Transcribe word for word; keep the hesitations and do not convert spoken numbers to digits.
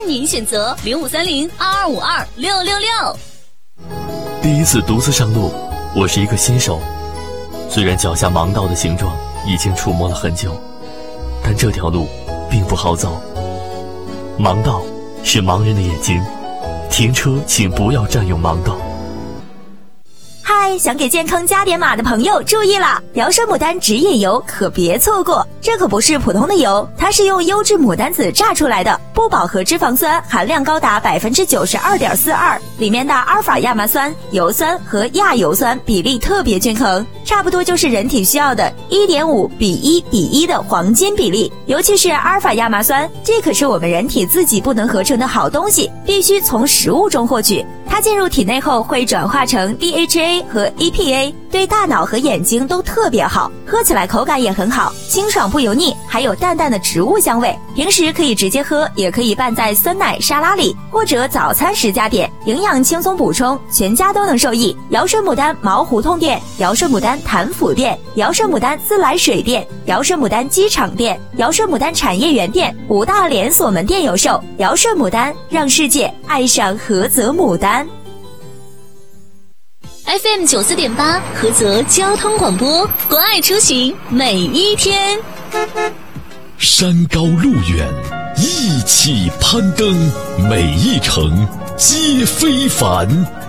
您选择零五三零二二五二六六六。 第一次独自上路，我是一个新手，虽然脚下盲道的形状已经触摸了很久，但这条路并不好走。盲道是盲人的眼睛，停车请不要占用盲道。 嗨，想给健康加点码的朋友注意了，瑶生牡丹指引油可别错过，这可不是普通的油，它是用优质牡丹籽榨出来的，不饱和脂肪酸含量高达 百分之九十二点四二， 里面的阿尔法亚麻酸、油酸和亚油酸比例特别均衡，差不多就是人体需要的 一点五比一比一的黄金比例。尤其是阿尔法亚麻酸，这可是我们人体自己不能合成的好东西，必须从食物中获取，它进入体内后会转化成 D H A 和 E P A， 对大脑和眼睛都特别好，喝起来口感也很好，清爽不油腻，还有淡淡的植物香味。平时可以直接喝，也可以拌在酸奶沙拉里，或者早餐时加点，营养轻松补充，全家都能受益。瑶生牡丹毛胡同店、瑶生牡丹潭府店、瑶生牡丹自来水店、瑶生牡丹机场店、瑶生牡丹产业园店五大连锁门店有售。瑶生牡丹，让世界爱上菏泽牡丹。 F M 九四点八，菏泽交通广播，关爱出行每一天。 山高路远，一起攀登，每一程皆非凡。